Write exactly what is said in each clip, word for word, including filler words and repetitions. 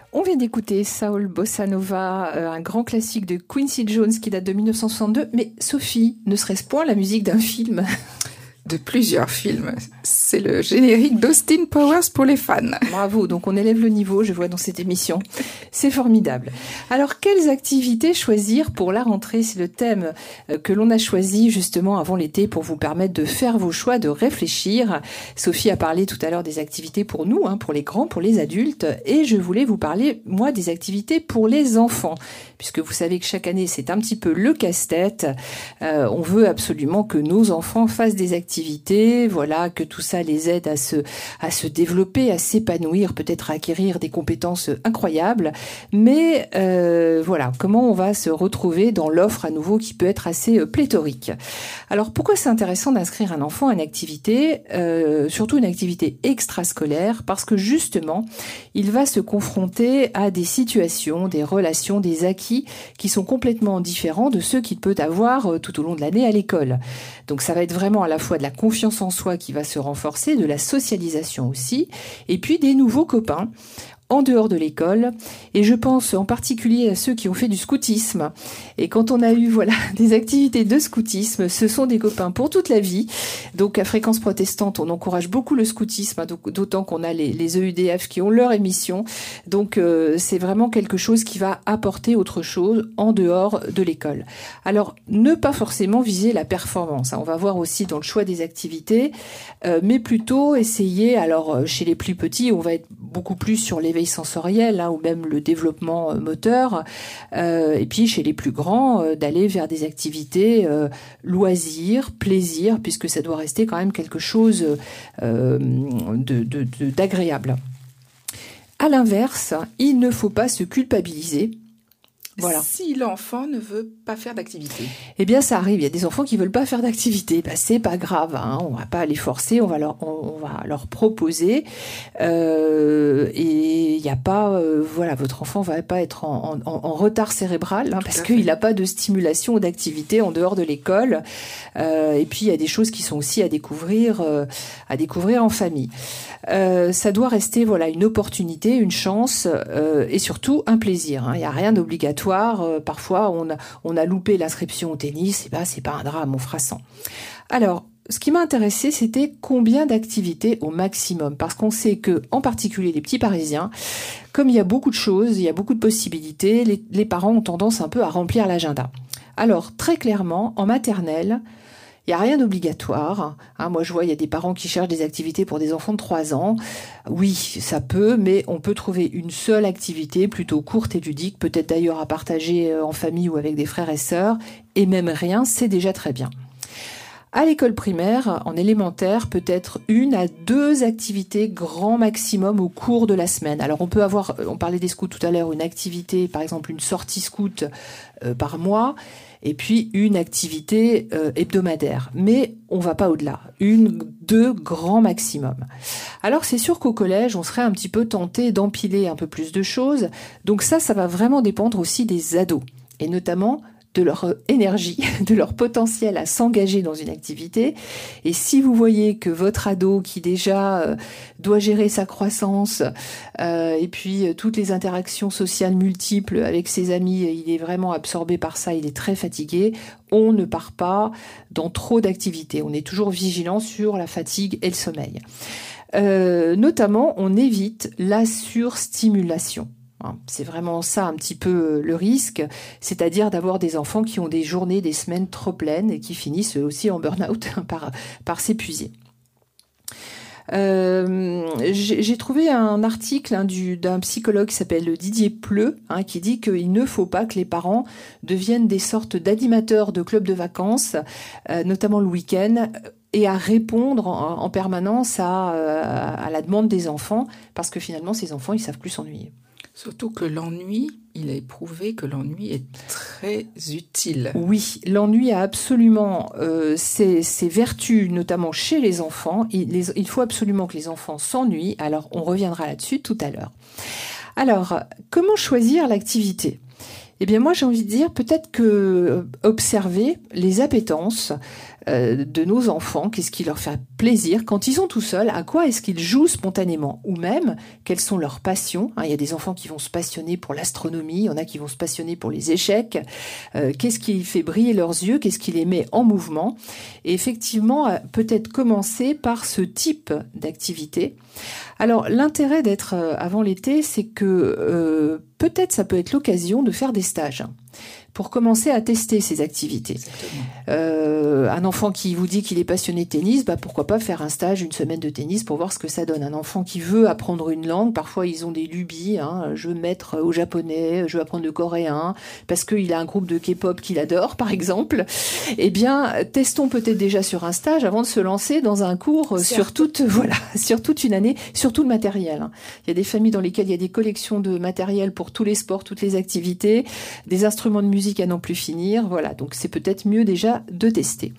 On vient d'écouter Saul Bossa Nova, euh, un grand classique de Quincy Jones qui date de mille neuf cent soixante-deux. Mais Sophie, ne serait-ce point la musique d'un film ? De plusieurs films. C'est le générique d'Austin Powers pour les fans. Bravo, donc on élève le niveau, je vois, dans cette émission. C'est formidable. Alors, quelles activités choisir pour la rentrée ? C'est le thème que l'on a choisi justement avant l'été pour vous permettre de faire vos choix, de réfléchir. Sophie a parlé tout à l'heure des activités pour nous, hein, pour les grands, pour les adultes, et je voulais vous parler, moi, des activités pour les enfants, puisque vous savez que chaque année, c'est un petit peu le casse-tête. Euh, on veut absolument que nos enfants fassent des activités voilà, que tout ça les aide à se, à se développer, à s'épanouir, peut-être à acquérir des compétences incroyables. Mais euh, voilà, comment on va se retrouver dans l'offre à nouveau qui peut être assez pléthorique. Alors, pourquoi c'est intéressant d'inscrire un enfant à une activité, euh, surtout une activité extrascolaire ? Parce que justement, il va se confronter à des situations, des relations, des acquis qui sont complètement différents de ceux qu'il peut avoir tout au long de l'année à l'école. Donc, ça va être vraiment à la fois de la confiance en soi qui va se renforcer, de la socialisation aussi, et puis des nouveaux copains en dehors de l'école. Et je pense en particulier à ceux qui ont fait du scoutisme. Et quand on a eu voilà des activités de scoutisme, ce sont des copains pour toute la vie. Donc à Fréquence Protestante, on encourage beaucoup le scoutisme, donc, d'autant qu'on a les, les E U D F qui ont leur émission. Donc euh, c'est vraiment quelque chose qui va apporter autre chose en dehors de l'école. Alors ne pas forcément viser la performance, hein. On va voir aussi dans le choix des activités, euh, mais plutôt essayer, alors chez les plus petits, on va être beaucoup plus sur l'éveil sensoriel, hein, ou même le développement euh, moteur, euh, et puis chez les plus grands, euh, d'aller vers des activités euh, loisirs, plaisir, puisque ça doit rester quand même quelque chose euh, de, de, de, d'agréable. À l'inverse, il ne faut pas se culpabiliser. Voilà. Si l'enfant ne veut pas faire d'activité. Eh bien, ça arrive. Il y a des enfants qui veulent pas faire d'activité. Ben, c'est pas grave, hein. On va pas les forcer. On va leur, on, on va leur proposer. Euh, et il y a pas, euh, voilà, votre enfant va pas être en, en, en retard cérébral, hein, parce qu'il n'a pas de stimulation ou d'activité en dehors de l'école. Euh, et puis, il y a des choses qui sont aussi à découvrir, euh, à découvrir en famille. Euh, ça doit rester, voilà, une opportunité, une chance, euh, et surtout un plaisir, hein. Il y a rien d'obligatoire. Euh, parfois, on a, on a loupé l'inscription au tennis, et ben, c'est pas un drame, on fera sans. Alors, ce qui m'a intéressé, c'était combien d'activités au maximum, parce qu'on sait que, en particulier les petits Parisiens, comme il y a beaucoup de choses, il y a beaucoup de possibilités, les, les parents ont tendance un peu à remplir l'agenda. Alors, très clairement, en maternelle, il n'y a rien d'obligatoire. Hein, moi, je vois, il y a des parents qui cherchent des activités pour des enfants de trois ans. Oui, ça peut, mais on peut trouver une seule activité plutôt courte et ludique, peut-être d'ailleurs à partager en famille ou avec des frères et sœurs, et même rien, c'est déjà très bien. À l'école primaire, en élémentaire, peut-être une à deux activités grand maximum au cours de la semaine. Alors on peut avoir, on parlait des scouts tout à l'heure, une activité, par exemple une sortie scout euh, par mois, et puis une activité euh, hebdomadaire. Mais on va pas au-delà. Une, deux grand maximum. Alors c'est sûr qu'au collège, on serait un petit peu tenté d'empiler un peu plus de choses. Donc ça, ça va vraiment dépendre aussi des ados. Et notamment de leur énergie, de leur potentiel à s'engager dans une activité. Et si vous voyez que votre ado qui déjà euh, doit gérer sa croissance euh, et puis euh, toutes les interactions sociales multiples avec ses amis, il est vraiment absorbé par ça, il est très fatigué, on ne part pas dans trop d'activités. On est toujours vigilant sur la fatigue et le sommeil. Euh, notamment, on évite la surstimulation. C'est vraiment ça un petit peu le risque, c'est-à-dire d'avoir des enfants qui ont des journées, des semaines trop pleines et qui finissent aussi en burn-out par, par s'épuiser. Euh, j'ai, j'ai trouvé un article hein, du, d'un psychologue qui s'appelle Didier Pleu, hein, qui dit qu'il ne faut pas que les parents deviennent des sortes d'animateurs de clubs de vacances, euh, notamment le week-end, et à répondre en, en permanence à, à la demande des enfants, parce que finalement, ces enfants, ils savent plus s'ennuyer. Surtout que l'ennui, il est prouvé que l'ennui est très utile. Oui, l'ennui a absolument euh, ses, ses vertus, notamment chez les enfants. Il, les, il faut absolument que les enfants s'ennuient. Alors, on reviendra là-dessus tout à l'heure. Alors, comment choisir l'activité ? Eh bien, moi, j'ai envie de dire peut-être que euh, observer les appétences, euh, de nos enfants, qu'est-ce qui leur fait plaisir quand ils sont tout seuls, à quoi est-ce qu'ils jouent spontanément, ou même quelles sont leurs passions. Hein, il y a des enfants qui vont se passionner pour l'astronomie, il y en a qui vont se passionner pour les échecs. Euh, qu'est-ce qui fait briller leurs yeux, qu'est-ce qui les met en mouvement. Et effectivement, euh, peut-être commencer par ce type d'activité. Alors, l'intérêt d'être euh, avant l'été, c'est que euh, peut-être ça peut être l'occasion de faire des stages pour commencer à tester ces activités. Euh, un enfant qui vous dit qu'il est passionné de tennis, bah pourquoi pas faire un stage, une semaine de tennis pour voir ce que ça donne. Un enfant qui veut apprendre une langue, parfois ils ont des lubies, hein, je veux me mettre au japonais, je veux apprendre le coréen, parce qu'il a un groupe de K-pop qu'il adore, par exemple. Eh bien, testons peut-être déjà sur un stage avant de se lancer dans un cours sur toute, voilà, sur toute une année, sur tout le matériel. Hein. Il y a des familles dans lesquelles il y a des collections de matériel pour tous les sports, toutes les activités, des instruments de musique à n'en plus finir, voilà, donc c'est peut-être mieux déjà de tester.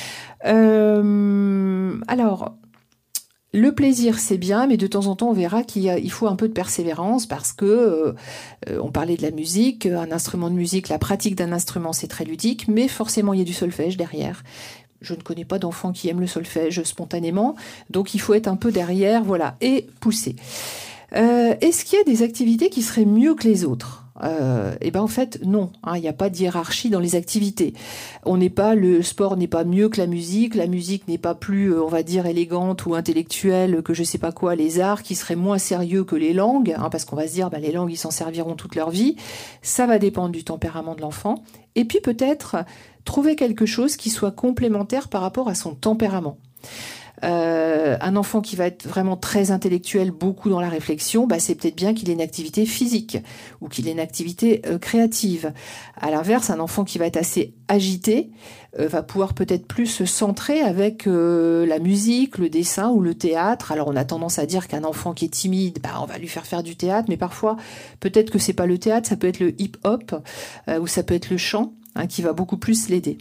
Euh, alors, le plaisir c'est bien, mais de temps en temps on verra qu'il y a, il faut un peu de persévérance parce que euh, on parlait de la musique, un instrument de musique, la pratique d'un instrument c'est très ludique, mais forcément il y a du solfège derrière. Je ne connais pas d'enfants qui aiment le solfège spontanément, donc il faut être un peu derrière, voilà, et pousser. Euh, est-ce qu'il y a des activités qui seraient mieux que les autres ? Euh, et ben en fait non, hein, il n'y a pas de hiérarchie dans les activités. On n'est pas, le sport n'est pas mieux que la musique, la musique n'est pas plus, euh, on va dire, élégante ou intellectuelle que je sais pas quoi, les arts qui seraient moins sérieux que les langues, hein, parce qu'on va se dire bah, les langues ils s'en serviront toute leur vie. Ça va dépendre du tempérament de l'enfant. Et puis peut-être trouver quelque chose qui soit complémentaire par rapport à son tempérament. Euh, un enfant qui va être vraiment très intellectuel, beaucoup dans la réflexion, bah, c'est peut-être bien qu'il ait une activité physique ou qu'il ait une activité euh, créative. À l'inverse, un enfant qui va être assez agité euh, va pouvoir peut-être plus se centrer avec euh, la musique, le dessin ou le théâtre. Alors on a tendance à dire qu'un enfant qui est timide, bah, on va lui faire faire du théâtre, mais parfois peut-être que c'est pas le théâtre, ça peut être le hip-hop euh, ou ça peut être le chant, hein, qui va beaucoup plus l'aider.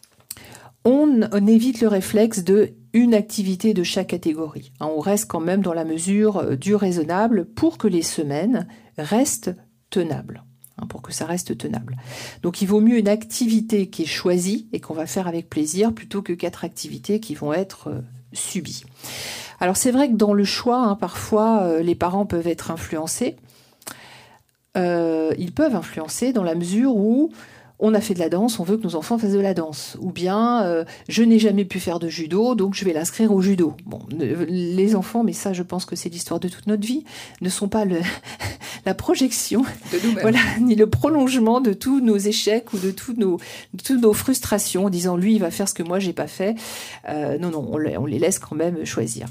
On, on évite le réflexe de une activité de chaque catégorie. Hein, on reste quand même dans la mesure du raisonnable pour que les semaines restent tenables. Hein, pour que ça reste tenable. Donc il vaut mieux une activité qui est choisie et qu'on va faire avec plaisir plutôt que quatre activités qui vont être euh, subies. Alors c'est vrai que dans le choix, hein, parfois euh, les parents peuvent être influencés. Euh, ils peuvent influencer dans la mesure où on a fait de la danse, on veut que nos enfants fassent de la danse. Ou bien, euh, je n'ai jamais pu faire de judo, donc je vais l'inscrire au judo. Bon, les enfants, mais ça, je pense que c'est l'histoire de toute notre vie, ne sont pas le, la projection, de nous-mêmes. Voilà, ni le prolongement de tous nos échecs ou de, tous nos, de toutes nos frustrations, en disant lui, il va faire ce que moi, j'ai pas fait. Euh, non, non, on les, on les laisse quand même choisir.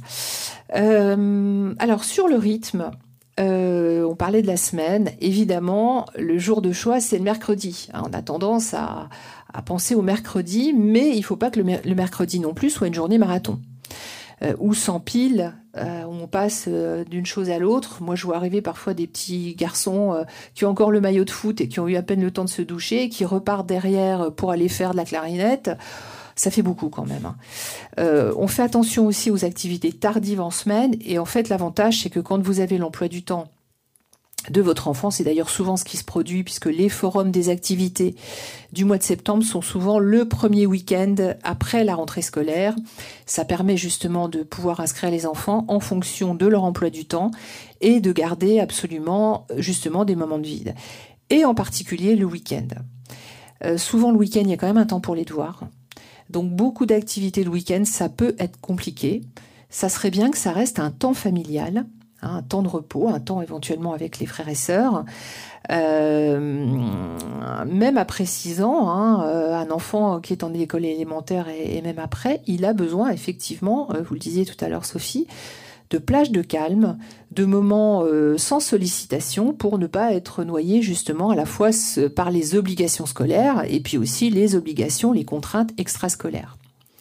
Euh, alors, sur le rythme, Euh, on parlait de la semaine. Évidemment, le jour de choix, c'est le mercredi. Hein, on a tendance à, à penser au mercredi, mais il ne faut pas que le, mer- le mercredi non plus soit une journée marathon. Euh, où s'empile, euh, on passe euh, d'une chose à l'autre. Moi, je vois arriver parfois des petits garçons euh, qui ont encore le maillot de foot et qui ont eu à peine le temps de se doucher, et qui repartent derrière pour aller faire de la clarinette. Ça fait beaucoup quand même. Hein. Euh, on fait attention aussi aux activités tardives en semaine. Et en fait, l'avantage, c'est que quand vous avez l'emploi du temps de votre enfant, c'est d'ailleurs souvent ce qui se produit, puisque les forums des activités du mois de septembre sont souvent le premier week-end après la rentrée scolaire. Ça permet justement de pouvoir inscrire les enfants en fonction de leur emploi du temps et de garder absolument justement des moments de vide. Et en particulier le week-end. Euh, souvent le week-end, il y a quand même un temps pour les devoirs. Donc beaucoup d'activités le week-end, ça peut être compliqué. Ça serait bien que ça reste un temps familial, hein, un temps de repos, un temps éventuellement avec les frères et sœurs. Euh, même après six ans, hein, euh, un enfant qui est en école élémentaire et, et même après, il a besoin effectivement, euh, vous le disiez tout à l'heure Sophie, de plages de calme, de moments euh, sans sollicitation pour ne pas être noyé justement à la fois par les obligations scolaires et puis aussi les obligations, les contraintes extrascolaires.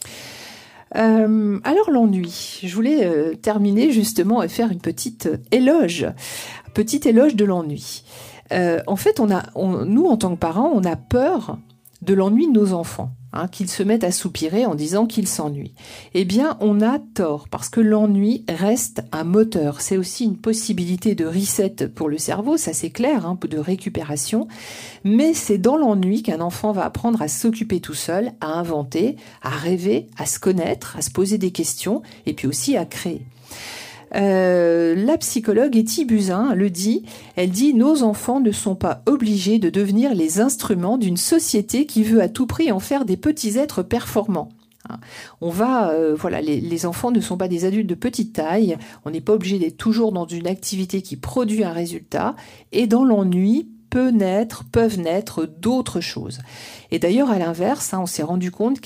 Euh, alors l'ennui, je voulais euh, terminer justement et faire une petite éloge, petit éloge de l'ennui. Euh, en fait, on a, on, nous en tant que parents, on a peur de l'ennui de nos enfants. hein, qu'il se mette à soupirer en disant qu'il s'ennuie. Eh bien, on a tort, parce que l'ennui reste un moteur. C'est aussi une possibilité de reset pour le cerveau, ça c'est clair, hein, de récupération. Mais c'est dans l'ennui qu'un enfant va apprendre à s'occuper tout seul, à inventer, à rêver, à se connaître, à se poser des questions, et puis aussi à créer. Euh, la psychologue Etty Buzyn le dit, elle dit « Nos enfants ne sont pas obligés de devenir les instruments d'une société qui veut à tout prix en faire des petits êtres performants. » On va, euh, voilà, les, les enfants ne sont pas des adultes de petite taille, on n'est pas obligé d'être toujours dans une activité qui produit un résultat, et dans l'ennui, peut naître, peuvent naître d'autres choses. Et d'ailleurs, à l'inverse, hein, on s'est rendu compte